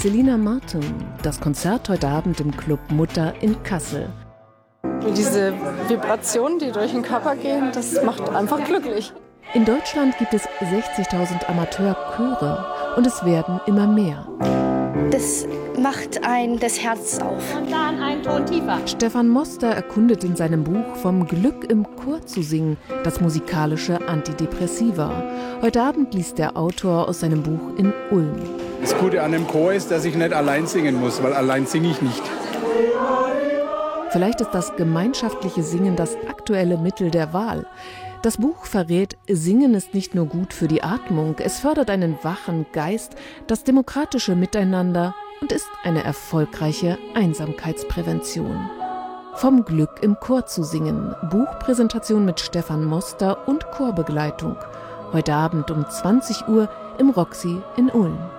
Selina Martin, das Konzert heute Abend im Club Mutter in Kassel. Diese Vibrationen, die durch den Körper gehen, das macht einfach glücklich. In Deutschland gibt es 60.000 Amateurchöre und es werden immer mehr. Das macht ein das Herz auf. Und dann ein Ton tiefer. Stefan Moster erkundet in seinem Buch vom Glück im Chor zu singen, das musikalische Antidepressiva. Heute Abend liest der Autor aus seinem Buch in Ulm. Das Gute an dem Chor ist, dass ich nicht allein singen muss, weil allein singe ich nicht. Vielleicht ist das gemeinschaftliche Singen das aktuelle Mittel der Wahl. Das Buch verrät, Singen ist nicht nur gut für die Atmung, es fördert einen wachen Geist, das demokratische Miteinander und ist eine erfolgreiche Einsamkeitsprävention. Vom Glück im Chor zu singen, Buchpräsentation mit Stefan Moster und Chorbegleitung. Heute Abend um 20 Uhr im Roxy in Ulm.